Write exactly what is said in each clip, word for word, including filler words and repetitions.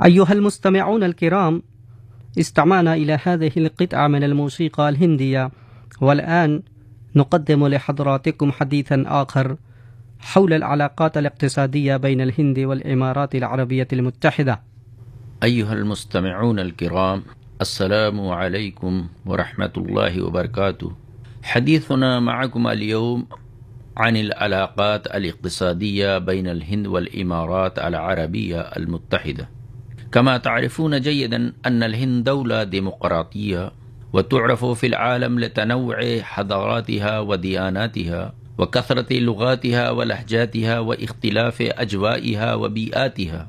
أيها المستمعون الكرام، استمعنا إلى هذه القطعة من الموسيقى الهندية، والآن نقدم لحضراتكم حديثا آخر حول العلاقات الاقتصادية بين الهند والإمارات العربية المتحدة. أيها المستمعون الكرام، السلام عليكم ورحمة الله وبركاته. حديثنا معكم اليوم عن العلاقات الاقتصادية بين الهند والإمارات العربية المتحدة. كما تعرفون جيدا أن الهند دولة ديمقراطية، وتعرف في العالم لتنوع حضاراتها ودياناتها وكثرة لغاتها ولهجاتها واختلاف أجوائها وبيئاتها.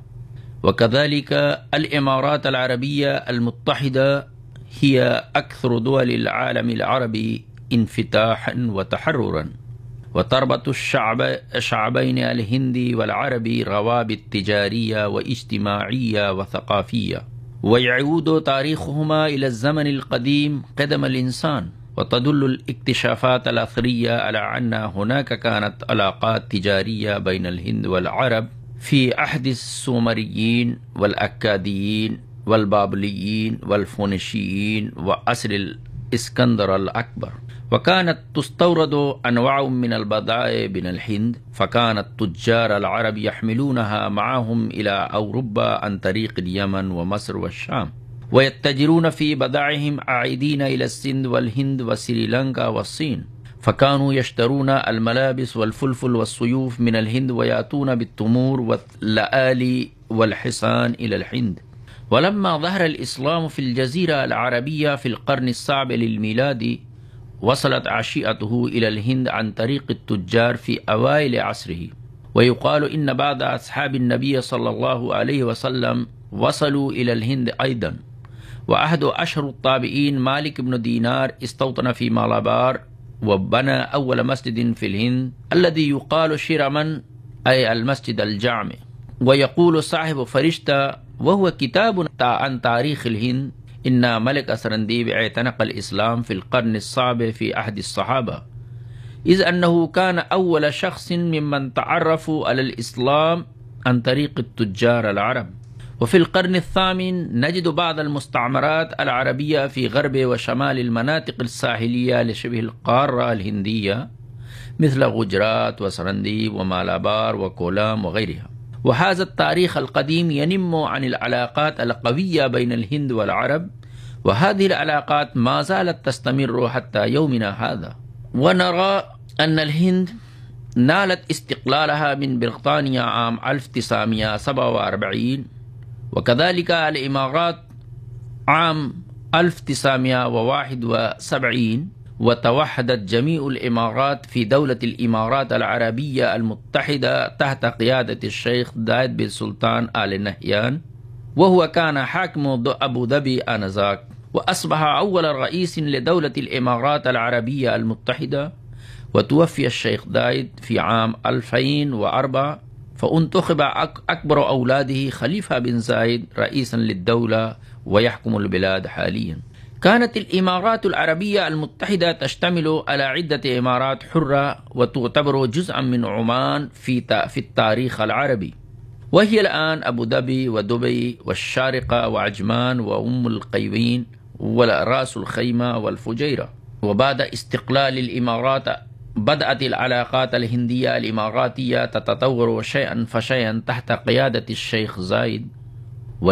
وكذلك الإمارات العربية المتحدة هي أكثر دول العالم العربي انفتاحا وتحررا، وتربط الشعب الشعبين الهندي والعربي روابط تجارية واجتماعية وثقافية، ويعود تاريخهما إلى الزمن القديم قدم الإنسان. وتدل الاكتشافات الأثرية على أن هناك كانت علاقات تجارية بين الهند والعرب في عهد السومريين والأكاديين والبابليين والفونيشيين وعصر الإسكندر الأكبر. وكانت تستورد أنواع من البضائع من الهند، فكان التجار العرب يحملونها معهم إلى أوروبا عن طريق اليمن ومصر والشام، ويتجرون في بضائعهم عائدين إلى السند والهند وسريلانكا والصين. فكانوا يشترون الملابس والفلفل والسيوف من الهند، ويأتون بالتمور واللآلي والحصان إلى الهند. ولما ظهر الإسلام في الجزيرة العربية في القرن السابع للميلاد، وصلت عشيئته إلى الهند عن طريق التجار في أوائل عصره. ويقال إن بعض أصحاب النبي صلى الله عليه وسلم وصلوا إلى الهند أيضا. وأحد أشهر الطابئين مالك بن دينار استوطن في مالابار، وبنى أول مسجد في الهند الذي يقال شيرمان، أي المسجد الجامع. ويقول صاحب فرشتة وهو كتاب عن تاريخ الهند إن ملك أسرنديب اعتنق الإسلام في القرن السابع في عهد الصحابة، إذ أنه كان أول شخص ممن تعرفوا على الإسلام عن طريق التجار العرب. وفي القرن الثامن نجد بعض المستعمرات العربية في غرب وشمال المناطق الساحلية لشبه القارة الهندية، مثل غجرات وسرنديب ومالابار وكولام وغيرها. وهذا التاريخ القديم ينم عن العلاقات القوية بين الهند والعرب، وهذه العلاقات ما زالت تستمر حتى يومنا هذا. ونرى أن الهند نالت استقلالها من بريطانيا عام ألف وتسعمائة وسبعة وأربعين، وكذلك الإمارات عام ألف وتسعمائة وواحد وسبعين. وتوحدت جميع الإمارات في دولة الإمارات العربية المتحدة تحت قيادة الشيخ زايد بن سلطان آل نهيان، وهو كان حاكم أبو ظبي آنذاك، وأصبح أول رئيس لدولة الإمارات العربية المتحدة. وتوفي الشيخ زايد في عام ألفين وأربعة، فانتخب أكبر أولاده خليفة بن زايد رئيسا للدولة ويحكم البلاد حاليا. كانت الإمارات العربية المتحدة تشتمل على عدة إمارات حرة، وتعتبر جزءا من عمان في في التاريخ العربي، وهي الآن أبو ظبي ودبي والشارقة وعجمان وأم القيوين ورأس الخيمة والفجيرة. وبعد استقلال الإمارات بدأت العلاقات الهندية الإماراتية تتطور شيئا فشيئا تحت قيادة الشيخ زايد،